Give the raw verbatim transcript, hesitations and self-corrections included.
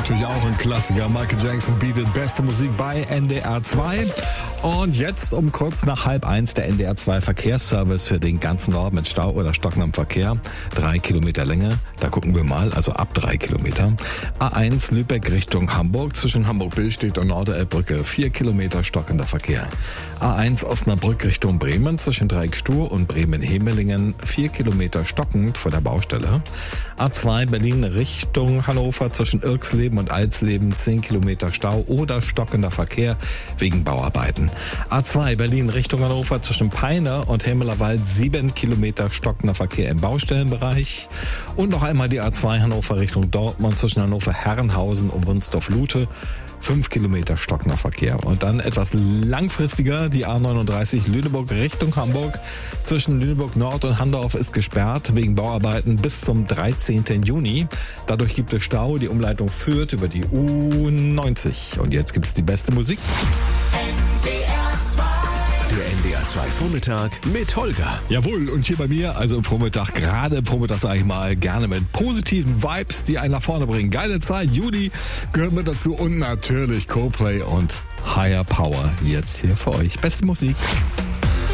natürlich auch ein Klassiker. Michael Jackson bietet beste Musik bei N D R zwei. Und jetzt um kurz nach halb eins der N D R zwei Verkehrsservice für den ganzen Norden mit Stau oder stockendem Verkehr. Drei Kilometer Länge, da gucken wir mal, also ab drei Kilometer. A eins Lübeck Richtung Hamburg, zwischen Hamburg-Billstedt und Norderelbbrücke, vier Kilometer stockender Verkehr. A eins Osnabrück Richtung Bremen, zwischen Dreieck-Stur und Bremen-Hemelingen, vier Kilometer stockend vor der Baustelle. A zwei Berlin Richtung Hannover, zwischen Irksleben und Alsleben, zehn Kilometer Stau oder stockender Verkehr wegen Bauarbeiten. A zwei Berlin Richtung Hannover, zwischen Peine und Hemmelerwald, sieben Kilometer stockender Verkehr im Baustellenbereich. Und noch einmal die A zwei Hannover Richtung Dortmund, zwischen Hannover-Herrenhausen und Wunsdorf-Lute, fünf Kilometer stockender Verkehr. Und dann etwas langfristiger, die A neununddreißig Lüneburg Richtung Hamburg. Zwischen Lüneburg Nord und Handorf ist gesperrt wegen Bauarbeiten bis zum dreizehnten Juni. Dadurch gibt es Stau. Die Umleitung führt über die U neunzig. Und jetzt gibt es die beste Musik. Der N D R zwei Vormittag mit Holger. Jawohl, und hier bei mir, also im Vormittag, gerade im Vormittag sage ich mal, gerne mit positiven Vibes, die einen nach vorne bringen. Geile Zeit, Juli gehört mit dazu und natürlich Coldplay und Higher Power jetzt hier für euch. Beste Musik.